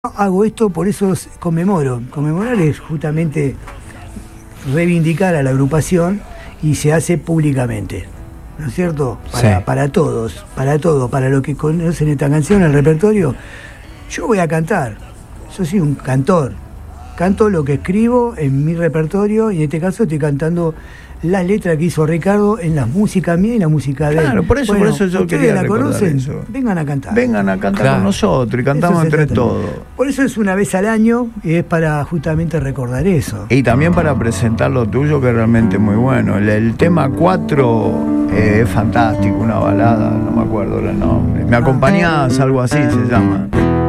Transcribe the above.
Hago esto, por eso conmemoro. Conmemorar es justamente reivindicar a la agrupación y se hace públicamente, ¿no es cierto? Para todos, para los que conocen esta canción, el repertorio. Yo voy a cantar, yo soy un cantor, canto lo que escribo en mi repertorio y en este caso estoy cantando la letra que hizo Ricardo en la música mía y la música de él. Claro, por eso yo quería la recordar conocen, eso. vengan a cantar. Vengan a cantar con nosotros y cantamos entre todos. Por eso es una vez al año y es para justamente recordar eso. Y también para presentar lo tuyo, que es realmente muy bueno. El tema 4 es fantástico, una balada, no me acuerdo el nombre. Me acompañás, algo así se llama.